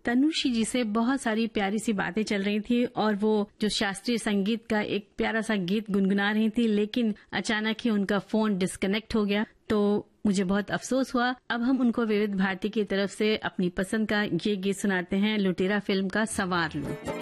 तनुश्री जी से बहुत सारी प्यारी सी बातें चल रही थी और वो जो शास्त्रीय संगीत का एक प्यारा सा गीत गुनगुना रही थी, लेकिन अचानक ही उनका फोन डिस्कनेक्ट हो गया। तो मुझे बहुत अफसोस हुआ। अब हम उनको विविध भारती की तरफ से अपनी पसंद का ये गीत सुनाते हैं, लुटेरा फिल्म का सवार लो।